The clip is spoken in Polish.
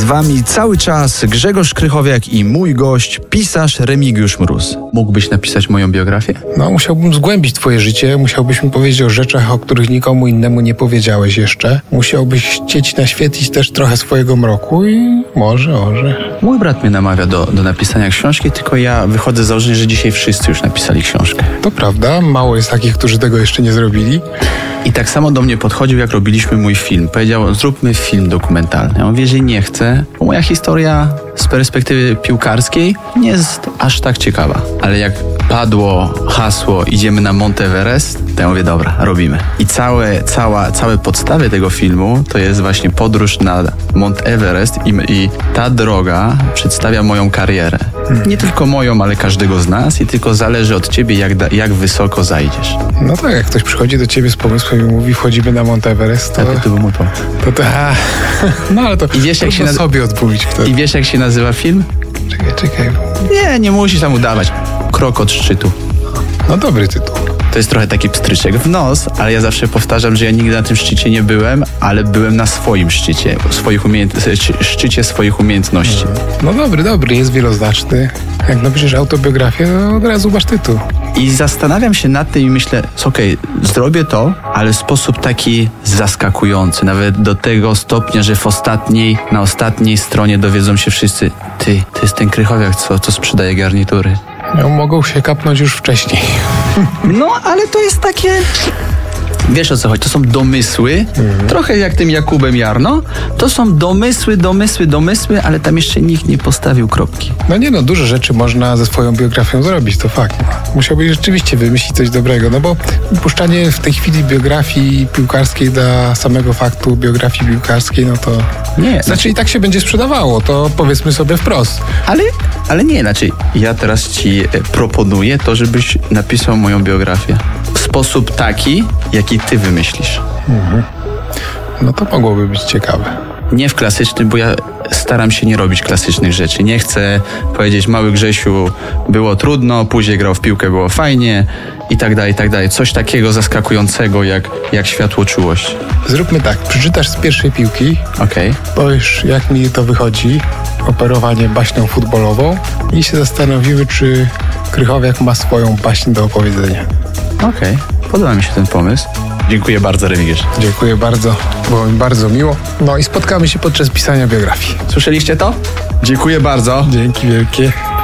wami cały czas Grzegorz Krychowiak i mój gość, pisarz Remigiusz Mróz. Mógłbyś napisać moją biografię? No, musiałbym zgłębić twoje życie, musiałbyś mi powiedzieć o rzeczach, o których nikomu innemu nie powiedziałeś jeszcze. Musiałbyś chcieć naświetlić też trochę swojego mroku i może. Mój brat mnie namawia do napisania książki, tylko ja wychodzę z założenia, że dzisiaj wszyscy już napisali książkę. To prawda, mało jest takich, którzy tego jeszcze nie zrobili. I tak samo do mnie podchodził, jak robiliśmy mój film. Powiedział, zróbmy film dokumentalny. Ja mówię, że nie chcę, bo moja historia z perspektywy piłkarskiej nie jest aż tak ciekawa. Ale jak padło hasło, idziemy na Mount Everest, to ja mówię, dobra, robimy. I całe podstawy tego filmu to jest właśnie podróż na Mount Everest i ta droga przedstawia moją karierę. Nie tylko moją, ale każdego z nas i tylko zależy od ciebie, jak wysoko zajdziesz. No tak, jak ktoś przychodzi do ciebie z pomysłem i mówi, wchodzimy na Mount Everest, to... Tak, to był mój pomysł. No ale to I wiesz, jak się sobie odmówić wtedy. I wiesz, jak się nazywa film? Czekaj. Nie musisz tam udawać. Krok od szczytu. No dobry tytuł. To jest trochę taki pstryczek w nos, ale ja zawsze powtarzam, że ja nigdy na tym szczycie nie byłem, ale byłem na swoim szczycie, szczycie swoich umiejętności. No dobry, jest wieloznaczny. Jak napiszesz autobiografię, to od razu masz tytuł. I zastanawiam się nad tym i myślę, okej, zrobię to, ale w sposób taki zaskakujący, nawet do tego stopnia, że na ostatniej stronie dowiedzą się wszyscy, to jest ten Krychowiak, co sprzedaje garnitury. No, mogą się kapnąć już wcześniej. No, ale to jest takie... Wiesz, o co chodzi? To są domysły, trochę jak tym Jakubem Jarno. To są domysły, ale tam jeszcze nikt nie postawił kropki. No dużo rzeczy można ze swoją biografią zrobić, to fakt. Musiałbyś rzeczywiście wymyślić coś dobrego, no bo puszczanie w tej chwili biografii piłkarskiej dla samego faktu biografii piłkarskiej, no to... Nie. Znaczy i tak się będzie sprzedawało, to powiedzmy sobie wprost. Ale nie, ja teraz ci proponuję to, żebyś napisał moją biografię w sposób taki, jaki ty wymyślisz. No to mogłoby być ciekawe. Nie w klasycznym, bo ja staram się nie robić klasycznych rzeczy. Nie chcę powiedzieć, mały Grzesiu, było trudno, później grał w piłkę, było fajnie i tak dalej. Coś takiego zaskakującego jak światłoczułość. Zróbmy tak, przeczytasz z pierwszej piłki, Okej. powiesz, jak mi to wychodzi, operowanie baśnią futbolową i się zastanowimy, czy Krychowiak ma swoją baśń do opowiedzenia. Okej. Podoba mi się ten pomysł. Dziękuję bardzo, Remigiusz. Dziękuję bardzo, było mi bardzo miło. No i spotkamy się podczas pisania biografii. Słyszeliście to? Dziękuję bardzo. Dzięki wielkie.